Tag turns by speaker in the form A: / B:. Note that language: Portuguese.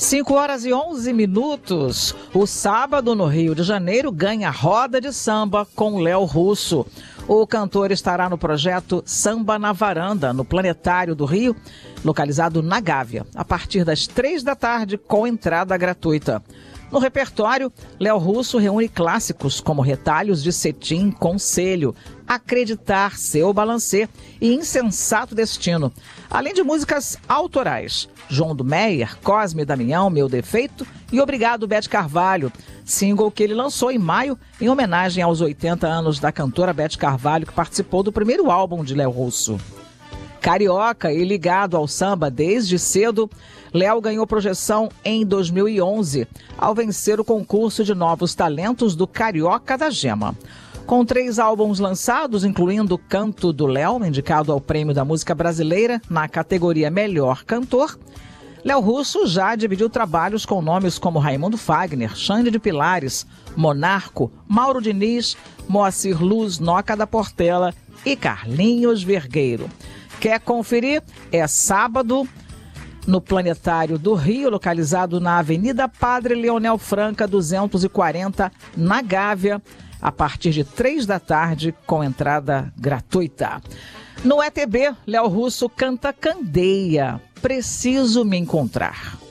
A: 5h11. O sábado no Rio de Janeiro ganha roda de samba com Léo Russo. O cantor estará no projeto Samba na Varanda, no Planetário do Rio, localizado na Gávea, a partir das 15h com entrada gratuita. No repertório, Léo Russo reúne clássicos como Retalhos de Cetim, Conselho, Acreditar, Seu Balancê e Insensato Destino, além de músicas autorais, João do Meyer, Cosme e Damião, Meu Defeito e Obrigado, Bete Carvalho, single que ele lançou em maio em homenagem aos 80 anos da cantora Bete Carvalho, que participou do primeiro álbum de Léo Russo. Carioca e ligado ao samba desde cedo, Léo ganhou projeção em 2011, ao vencer o concurso de novos talentos do Carioca da Gema. Com 3 álbuns lançados, incluindo Canto do Léo, indicado ao Prêmio da Música Brasileira na categoria Melhor Cantor, Léo Russo já dividiu trabalhos com nomes como Raimundo Fagner, Xande de Pilares, Monarco, Mauro Diniz, Moacir Luz, Noca da Portela e Carlinhos Vergueiro. Quer conferir? É sábado no Planetário do Rio, localizado na Avenida Padre Leonel Franca, 240, na Gávea, a partir de 15h, com entrada gratuita. No ETB, Léo Russo canta Candeia, Preciso Me Encontrar.